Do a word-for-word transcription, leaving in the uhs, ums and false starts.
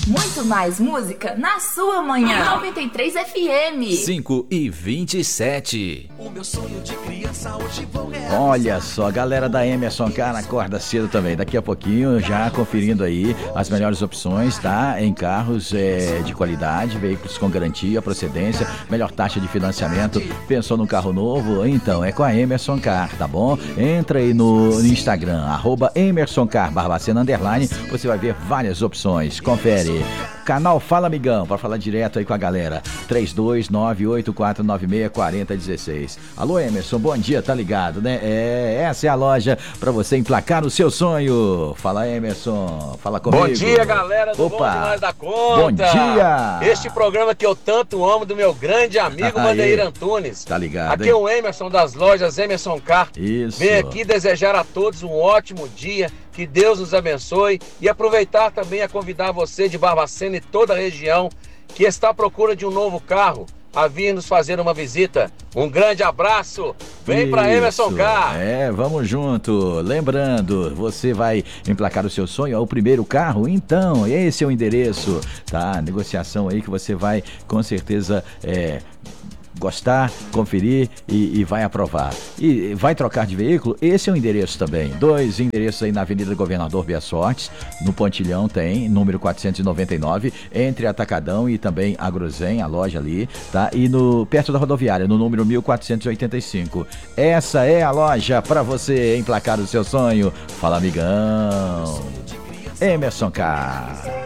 Muito mais música na sua manhã. noventa e três F M. cinco e vinte e sete. O meu sonho de criança hoje vou realizar. Olha só, galera da Emerson Car acorda cedo também. Daqui a pouquinho já conferindo aí as melhores opções, tá? Em carros é, de qualidade, veículos com garantia, procedência, melhor taxa de financiamento. Pensou num carro novo? Então é com a Emerson Car, tá bom? Entra aí no Instagram, arroba Emerson Car, Barbacena Underline, você vai ver várias opções. Confere. Canal Fala Amigão, para falar direto aí com a galera. três dois nove oito quatro nove seis quatro zero um seis. Alô, Emerson, bom dia, tá ligado, né? É, essa é a loja para você emplacar o seu sonho. Fala, Emerson, fala comigo. Bom dia, galera do Opa. Bom Demais da Conta. Bom dia. Este programa que eu tanto amo, do meu grande amigo Mandeir Antunes. Tá ligado, Aqui hein? é o Emerson das lojas Emerson Car. Isso. Vem aqui desejar a todos um ótimo dia, que Deus nos abençoe e aproveitar também a convidar você de Barbacena e toda a região que está à procura de um novo carro a vir nos fazer uma visita. Um grande abraço, vem para Emerson Car. É, vamos junto. Lembrando, você vai emplacar o seu sonho, é o primeiro carro? Então, esse é o endereço, tá? Negociação aí que você vai com certeza é, gostar, conferir e, e vai aprovar. E vai trocar de veículo? Esse é o endereço também. Dois endereços aí na Avenida Governador Bia Sortes, no Pontilhão tem, número quatrocentos e noventa e nove, entre Atacadão e também Agrozen, a loja ali, tá? E no, perto da rodoviária, no número mil quatrocentos e oitenta e cinco. Essa é a loja para você emplacar o seu sonho. Fala, amigão. Emerson Car.